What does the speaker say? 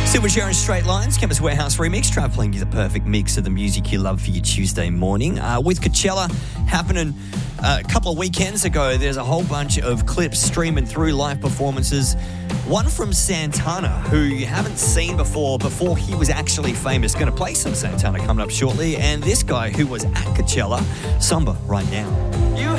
Silver Sharon Straight Lines, Campus Warehouse remix, try playing you the perfect mix of the music you love for your Tuesday morning. With Coachella happening a couple of weekends ago, there's a whole bunch of clips streaming through live performances. One from Santana, who you haven't seen before he was actually famous. Going to play some Santana coming up shortly. And this guy who was at Coachella, Samba right now. You